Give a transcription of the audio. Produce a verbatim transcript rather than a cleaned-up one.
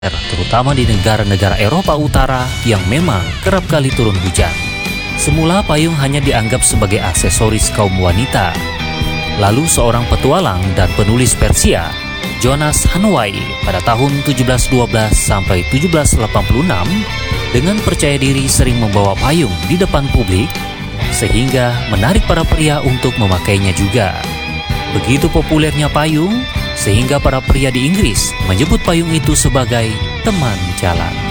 terutama di negara-negara Eropa Utara yang memang kerap kali turun hujan. Semula payung hanya dianggap sebagai aksesoris kaum wanita. Lalu seorang petualang dan penulis Persia, Jonas Hanuai, pada tahun tujuh belas dua belas sampai tujuh belas delapan puluh enam dengan percaya diri sering membawa payung di depan publik sehingga menarik para pria untuk memakainya juga. Begitu populernya payung sehingga para pria di Inggris menyebut payung itu sebagai teman jalan.